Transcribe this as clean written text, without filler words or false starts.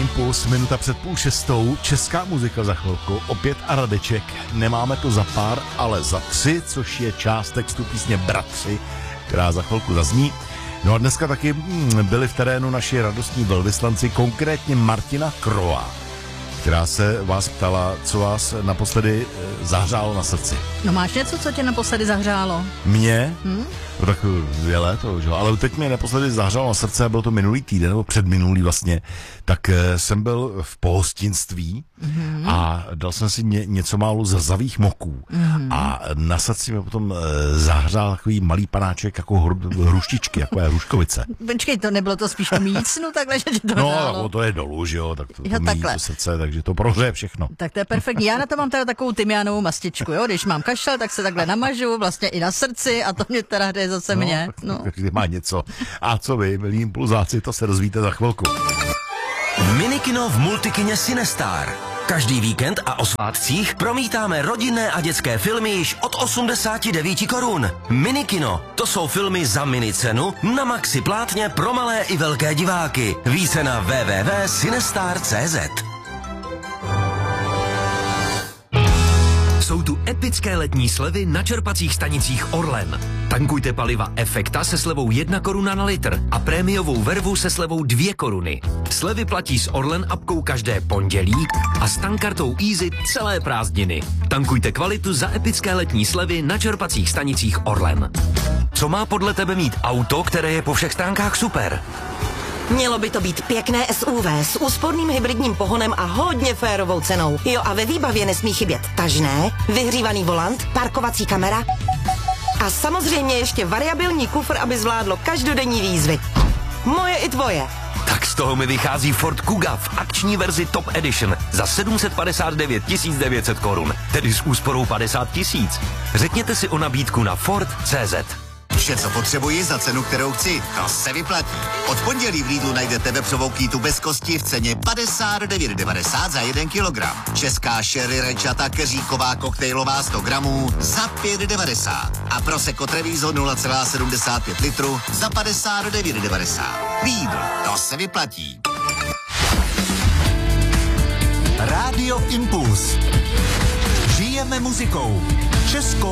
Impuls, minuta před 5:30, česká muzika za chvilku, opět a Radeček, nemáme to za pár, ale za 3, což je část textu písně Bratři, která za chvilku zazní. No a dneska taky byli v terénu naši radostní velvyslanci, konkrétně Martina Kroa, která se vás ptala, co vás naposledy zahřálo na srdci. No máš něco, co tě naposledy zahřálo? Mě? No tak 2 let, ale teď mě naposledy zahřálo na srdce, a bylo to minulý týden, nebo předminulý vlastně, tak jsem byl v pohostinství a dal jsem si něco málo zrzavých moků a na srdci mi potom zahřál takový malý panáček jako hruštičky, jako je hruškovice. Počkej, to nebylo to spíš o mícnu, takhle, že ti to No, to je dolů, že jo, tak to míjí to srdce, takže to prohřeje všechno. Tak to je perfektní. Já na to mám teda takovou tymiánovou mastičku, jo, když mám kašel, tak se takhle namažu, vlastně i na srdci a to mě teda hraje zase mě. Tak má něco. A co vy, milí impulzáci, to se dozvíte za chvilku. Minikino v multikině Cinestar. Každý víkend a o svátcích promítáme rodinné a dětské filmy již od 89 korun. Minikino, to jsou filmy za minicenu na maxi plátně pro malé i velké diváky. Více na www.cinestar.cz. Jsou tu epické letní slevy na čerpacích stanicích Orlen. Tankujte paliva Efekta se slevou 1 koruna na litr a prémiovou vervu se slevou 2 koruny. Slevy platí s Orlen apkou každé pondělí a s tankartou Easy celé prázdniny. Tankujte kvalitu za epické letní slevy na čerpacích stanicích Orlen. Co má podle tebe mít auto, které je po všech stránkách super? Mělo by to být pěkné SUV s úsporným hybridním pohonem a hodně férovou cenou. Jo, a ve výbavě nesmí chybět tažné, vyhřívaný volant, parkovací kamera a samozřejmě ještě variabilní kufr, aby zvládlo každodenní výzvy. Moje i tvoje. Tak z toho mi vychází Ford Kuga v akční verzi Top Edition za 759 900 korun, tedy s úsporou 50 000. Řekněte si o nabídku na Ford.cz. Vše, co potřebuji za cenu, kterou chci, to se vyplatí. Od pondělí v Lidlu najdete vepřovou kýtu bez kosti v ceně 59,90 za 1 kilogram. Česká sherry rečata keříková koktejlová 100 gramů za 5,90. A Prosecco Treviso 0,75 litru za 59,90. Lidl, to se vyplatí. Rádio Impuls. Žijeme muzikou. Českou